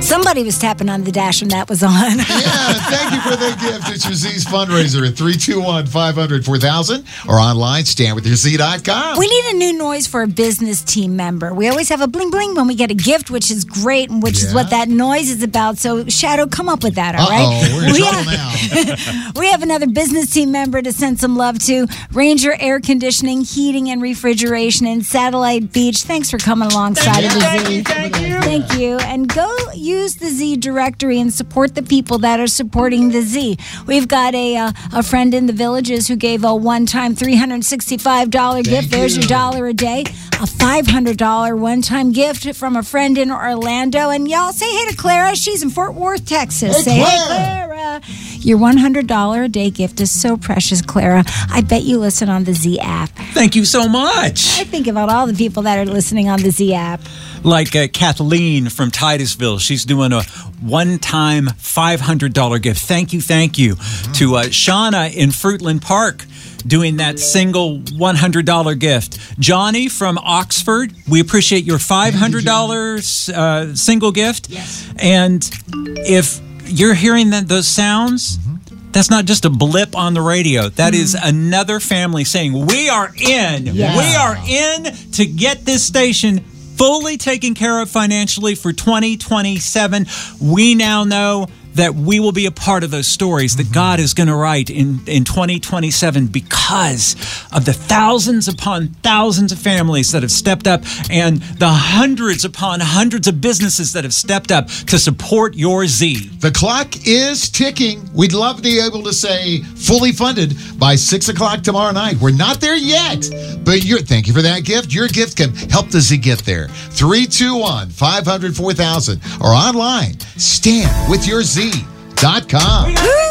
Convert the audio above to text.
Somebody was tapping on the dash when that was on. Yeah, thank you for the gift. It's your Z's fundraiser at 321-500-4000 or online, standwithyourzee.com. We need a new noise for a business team member. We always have a bling bling when we get a gift, which is great, and which is what that noise is about. So, Shadow, come up with that, all right? We're in trouble now. We have another business team member to send some love to. Ranger Air Conditioning, Heating, and Refrigeration in Satellite Beach. Thanks for coming alongside of the Z. Thank you. And go use the Z directory and support the people that are supporting the Z. We've got a friend in the Villages who gave a one-time $365 gift. There's your dollar a day. A $500 one-time gift from a friend in Orlando. And y'all say hey to Clara. She's in Fort Worth, Texas. Say hey, Clara. Your $100 a day gift is so precious, Clara. I bet you listen on the Z app. Thank you so much. I think about all the people that are listening on the Z app. Like Kathleen from Titusville. She's doing a one-time $500 gift. Thank you. To Shauna in Fruitland Park, doing that single $100 gift. Johnny from Oxford, we appreciate your $500 single gift. Yes. And if you're hearing those sounds, that's not just a blip on the radio. That is another family saying, we are in. Yeah. We are in to get this station fully taken care of financially for 2027. We now know that we will be a part of those stories that God is going to write in 2027 because of the thousands upon thousands of families that have stepped up and the hundreds upon hundreds of businesses that have stepped up to support your Z. The clock is ticking. We'd love to be able to say fully funded by 6 o'clock tomorrow night. We're not there yet, but thank you for that gift. Your gift can help the Z get there. 321-500-4000 or online, standwithyourzee.com.